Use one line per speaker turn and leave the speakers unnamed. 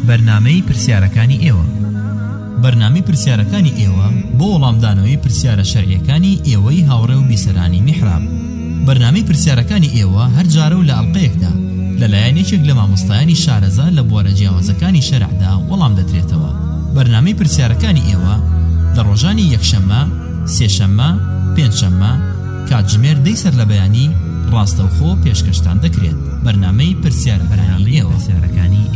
بەرنامەی پرسیارەکانی ئێوە. بەرنامەی پرسیارەکانی ئێوە بۆ وەڵامدانەوەی پرسیارە شەرعیەکانی ئێوەی هاوڕێ و بیسەرانی میحراب. بەرنامەی پرسیارەکانی ئێوە هەر جارە و لە ئەڵقەیەکدا لەلایەنێکێک لە مامۆستایانی شارەزا لە بوارە جیاوازەکانی شەرعدا وەڵام دەدرێتەوە. بەرنامەی پرسیارەکانی ئێوە لە ڕۆژانی یەکشەممە، سێشەممە، پێنجشەممە کاتژمێر 10 سەر لە بەیانی ڕاستەوخۆ پێشکەشتان دەکرێت. بەرنامەی پرسیارەکانی ئێوە.